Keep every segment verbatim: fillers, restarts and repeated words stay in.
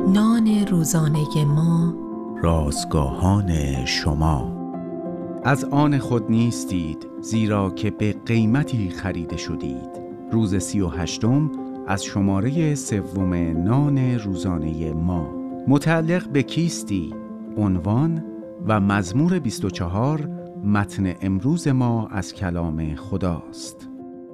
نان روزانه ما، رازگاهان شما. از آن خود نیستید، زیرا که به قیمتی خریده شدید. روز سی و هشتم از شماره سوم نان روزانه ما. متعلق به کیستی، عنوان و مزمور بیست و چهار متن امروز ما از کلام خداست.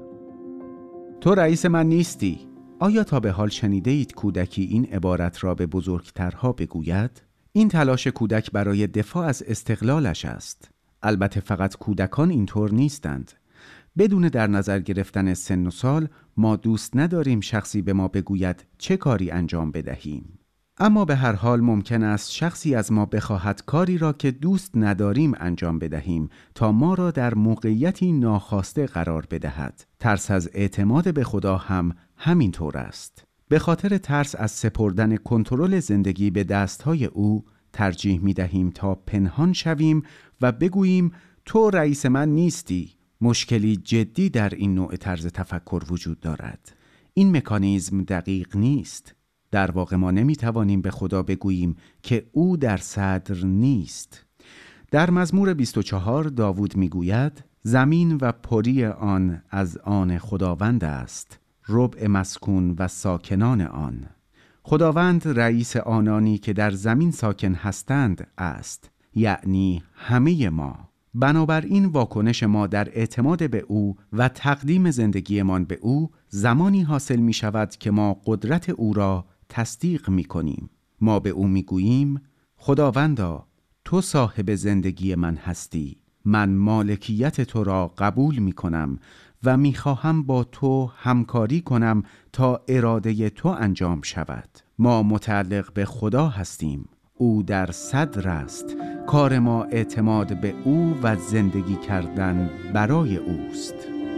تو رئیس من نیستی. آیا تا به حال شنیده اید کودکی این عبارت را به بزرگترها بگوید؟ این تلاش کودک برای دفاع از استقلالش است. البته فقط کودکان اینطور نیستند. بدون در نظر گرفتن سن و سال، ما دوست نداریم شخصی به ما بگوید چه کاری انجام بدهیم. اما به هر حال ممکن است شخصی از ما بخواهد کاری را که دوست نداریم انجام بدهیم تا ما را در موقعیتی ناخواسته قرار بدهد. ترس از اعتماد به خدا هم همین طور است. به خاطر ترس از سپردن کنترل زندگی به دستهای او ترجیح می دهیم تا پنهان شویم و بگوییم تو رئیس من نیستی. مشکلی جدی در این نوع طرز تفکر وجود دارد. این مکانیزم دقیق نیست. در واقع ما نمی توانیم به خدا بگوییم که او در صدر نیست. در مزمور بیست و چهار داوود می گوید زمین و پری آن از آن خداوند است، ربع مسکون و ساکنان آن. خداوند رئیس آنانی که در زمین ساکن هستند است، یعنی همه ما. بنابراین واکنش ما در اعتماد به او و تقدیم زندگیمان به او زمانی حاصل می شود که ما قدرت او را تصدیق می کنیم. ما به او می گوییم خداوندا، تو صاحب زندگی من هستی. من مالکیت تو را قبول می کنم و می خواهم با تو همکاری کنم تا اراده تو انجام شود. ما متعلق به خدا هستیم. او در صدر است. کار ما اعتماد به او و زندگی کردن برای اوست.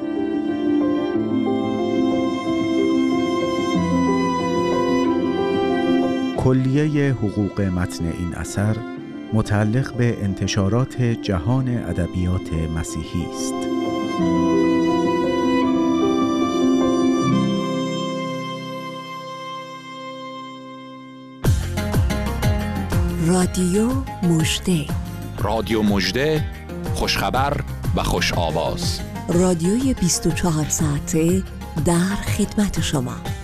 کلیه حقوق متن این اثر متعلق به انتشارات جهان ادبیات مسیحی است. رادیو مژده، رادیو مژده، خوشخبر و خوش آواز. رادیوی بیست و چهار ساعته در خدمت شما.